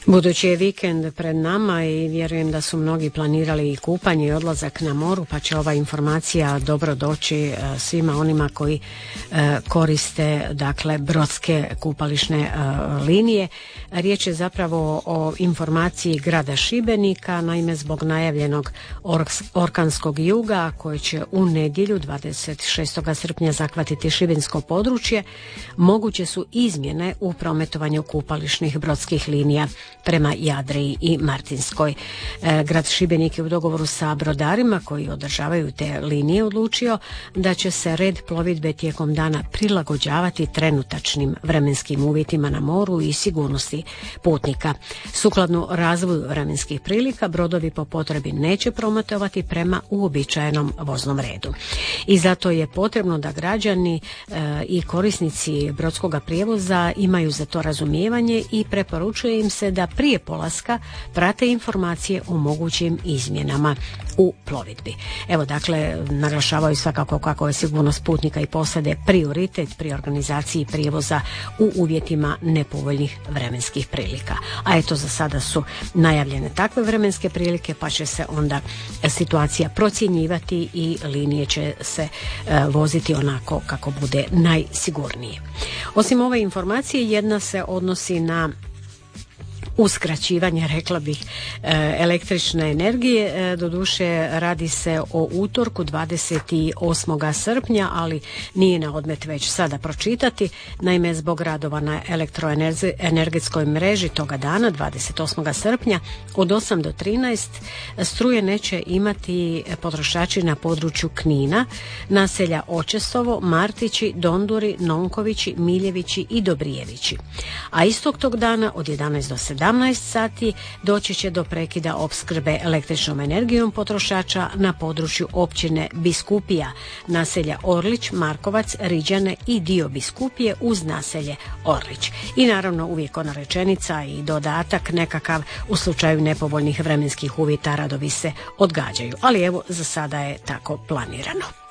Budući je vikend pred nama i vjerujem da su mnogi planirali i kupanje i odlazak na moru, pa će ova informacija dobro doći svima onima koji koriste dakle brodske kupališne linije. Riječ je zapravo o informaciji grada Šibenika, naime zbog najavljenog orkanskog juga koje će u nedjelju 26. srpnja zahvatiti šibensko područje, moguće su izmjene u prometovanju kupališnih brodskih linija prema Jadriji i Martinskoj. Grad Šibenik je u dogovoru sa brodarima koji održavaju te linije odlučio da će se red plovidbe tijekom dana prilagođavati trenutačnim vremenskim uvjetima na moru i sigurnosti putnika. Sukladno razvoju vremenskih prilika, brodovi po potrebi neće prometovati prema uobičajenom voznom redu. I zato je potrebno da građani i korisnici brodskog prijevoza imaju za to razumijevanje i preporučuje im se da prije polaska prate informacije o mogućim izmjenama u plovidbi. Evo dakle, naglašavaju svakako kako je sigurnost putnika i posade prioritet pri organizaciji prijevoza u uvjetima nepovoljnih vremenskih prilika. A eto, za sada su najavljene takve vremenske prilike, pa će se onda situacija procjenjivati i linije će se voziti onako kako bude najsigurnije. Osim ove informacije, jedna se odnosi na uskraćivanje, rekla bih, električne energije. Doduše radi se o utorku 28. srpnja, ali nije na odmet već sada pročitati. Naime, zbog radova na elektroenergetskoj mreži toga dana, 28. srpnja, od 8 do 13 struje neće imati potrošači na području Knina, naselja Očesovo, Martići, Donduri, Nonkovići, Miljevići i Dobrijevići. A istog tog dana od 11 do 17 sati doći će do prekida opskrbe električnom energijom potrošača na području općine Biskupija, naselja Orlić, Markovac, Riđane i dio Biskupije uz naselje Orlić. I naravno uvijek ona rečenica i dodatak nekakav: u slučaju nepovoljnih vremenskih uvjeta radovi se odgađaju. Ali evo, za sada je tako planirano.